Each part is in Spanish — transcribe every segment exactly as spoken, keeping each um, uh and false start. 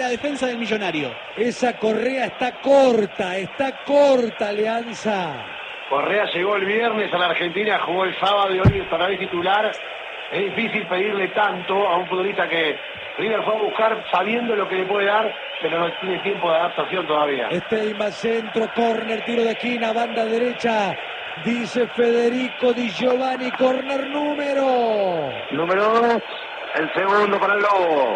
La defensa del Millonario. Esa Correa está corta, está corta, Alianza. Correa llegó el viernes a la Argentina, jugó el sábado y hoy estará de titular. Es difícil pedirle tanto a un futbolista que River fue a buscar sabiendo lo que le puede dar, pero no tiene tiempo de adaptación todavía. Esteima, centro, córner, tiro de esquina, banda derecha. Dice Federico Di Giovanni, córner número. Número dos, el segundo para el Lobo.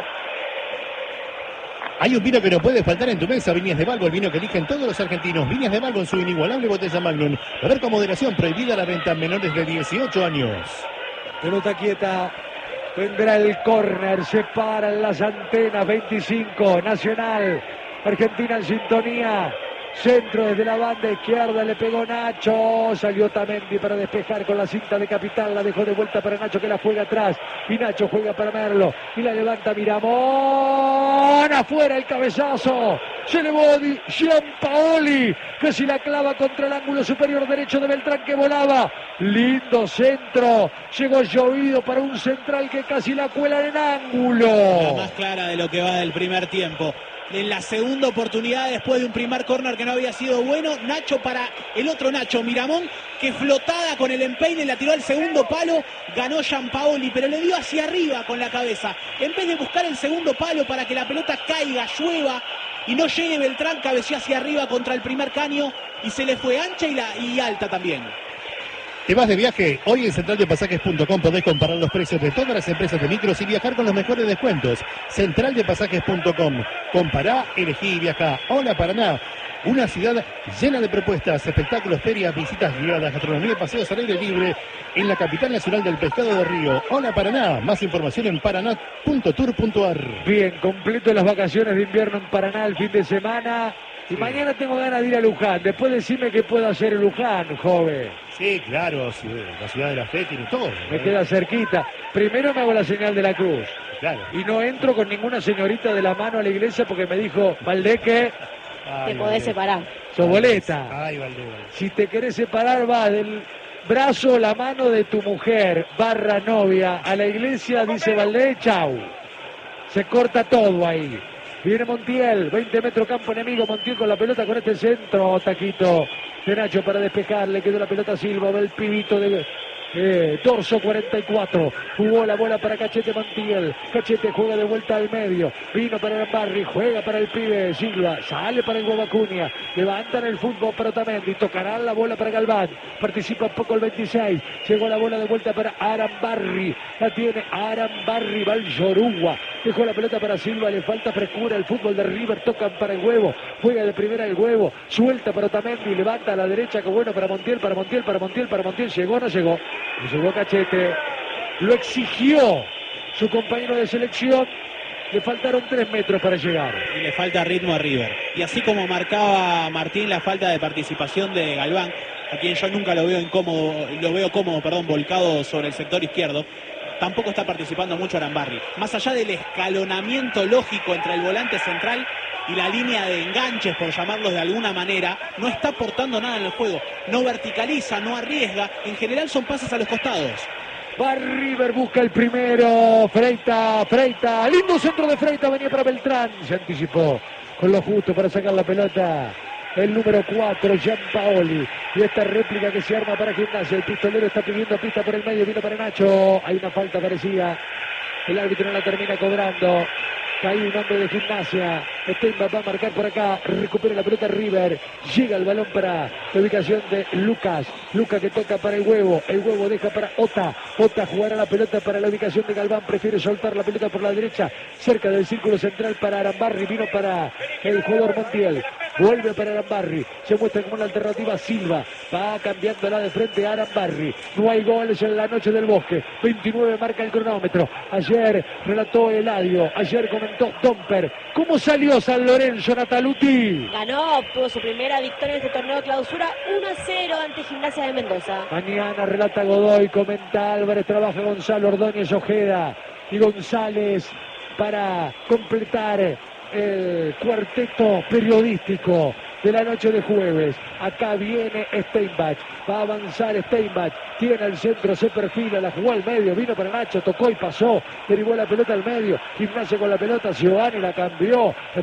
Hay un vino que no puede faltar en tu mesa, Viñas de Balbo, el vino que eligen todos los argentinos. Viñas de Balbo en su inigualable botella Magnum. A ver con moderación, prohibida la venta a menores de dieciocho años. Pelota quieta, vendrá el córner, se paran las antenas, veinticinco, Nacional, Argentina en sintonía. Centro desde la banda izquierda, le pegó Nacho, salió Tamendi para despejar con la cinta de capital, la dejó de vuelta para Nacho que la juega atrás, y Nacho juega para Merlo, y la levanta Miramón, afuera el cabezazo, se elevó Di Gianpaoli, que si la clava contra el ángulo superior derecho de Beltrán que volaba, lindo centro, llegó llovido para un central que casi la cuela en ángulo. La más clara de lo que va del primer tiempo. En la segunda oportunidad, después de un primer córner que no había sido bueno, Nacho para el otro Nacho, Miramón, que flotada con el empeine la tiró al segundo palo, ganó Gianpaoli, pero le dio hacia arriba con la cabeza. En vez de buscar el segundo palo para que la pelota caiga, llueva y no llegue Beltrán, cabeció hacia arriba contra el primer caño y se le fue ancha y, la, y alta también. ¿Te vas de viaje? Hoy en central de pasajes punto com podés comparar los precios de todas las empresas de micros y viajar con los mejores descuentos. central de pasajes punto com. Compará, elegí y viajá. Hola Paraná, una ciudad llena de propuestas, espectáculos, ferias, visitas guiadas, gastronomía y paseos al aire libre en la capital nacional del pescado de río. Hola Paraná, más información en paraná punto tour punto ar. Bien, completo las vacaciones de invierno en Paraná el fin de semana. Y sí. Mañana tengo ganas de ir a Luján. Después decime qué puedo hacer en Luján, joven. Sí, claro, la ciudad de la fe tiene todo. Me queda cerquita. Primero me hago la señal de la cruz. Claro. Y no entro con ninguna señorita de la mano a la iglesia porque me dijo, Valdeque, Ay, te podés separar. Soboleta. Ay, Valdeque. Si te querés separar, va del brazo, la mano de tu mujer, barra novia, a la iglesia, dice Valdeque, chau. Se corta todo ahí. Viene Montiel, veinte metros campo enemigo, Montiel con la pelota con este centro, taquito de Nacho para despejar, le quedó la pelota a Silva, va el pibito de eh, dorso cuarenta y cuatro, jugó la bola para Cachete Montiel, Cachete juega de vuelta al medio, vino para Arambarri, juega para el pibe Silva, sale para el Guabacunia, levantan el fútbol para Otamendi, tocarán la bola para Galván, participa poco el veintiséis, llegó la bola de vuelta para Arambarri, la tiene Arambarri, va el Yoruba, dejó la pelota para Silva, le falta frescura, el fútbol de River, tocan para el Huevo, juega de primera el Huevo, suelta para Otamendi, levanta a la derecha, que bueno para Montiel, para Montiel, para Montiel, para Montiel, llegó, no llegó, no llegó Cachete, lo exigió su compañero de selección, le faltaron tres metros para llegar. Y le falta ritmo a River. Y así como marcaba Martín la falta de participación de Galván, a quien yo nunca lo veo incómodo, lo veo cómodo, perdón, volcado sobre el sector izquierdo, tampoco está participando mucho Arambarri. Más allá del escalonamiento lógico entre el volante central y la línea de enganches, por llamarlos de alguna manera, no está aportando nada en el juego. No verticaliza, no arriesga. En general son pases a los costados. Va River, busca el primero. Freita, Freita. Lindo centro de Freita, venía para Beltrán. Se anticipó con lo justo para sacar la pelota. El número cuatro, Gianpaoli. Y esta réplica que se arma para Gimnasia. El pistolero está pidiendo pista por el medio. Vino para Nacho. Hay una falta parecida. El árbitro no la termina cobrando. Caí un hombre de Gimnasia. Steinbach va a marcar por acá. Recupera la pelota River. Llega el balón para la ubicación de Lucas. Lucas que toca para el Huevo. El Huevo deja para Ota. Ota jugará la pelota para la ubicación de Galván. Prefiere soltar la pelota por la derecha. Cerca del círculo central para Arambarri. Vino para el jugador Montiel. Vuelve para Arambarri. Se muestra como una alternativa Silva. Va cambiándola de frente a Arambarri. No hay goles en la noche del Bosque. veintinueve marca el cronómetro. Ayer relató Eladio. Ayer comentó Domper. ¿Cómo salió San Lorenzo, Nataluti? Ganó, obtuvo su primera victoria en este torneo de clausura. uno a cero ante Gimnasia de Mendoza. Mañana relata Godoy, comenta Álvarez, trabaja Gonzalo Ordóñez Ojeda. Y González para completar el cuarteto periodístico de la noche de jueves. Acá viene Steinbach, va a avanzar Steinbach, tiene el centro, se perfila, la jugó al medio, vino para Nacho, tocó y pasó, derivó la pelota al medio, Gimnasia con la pelota, Giovanni la cambió.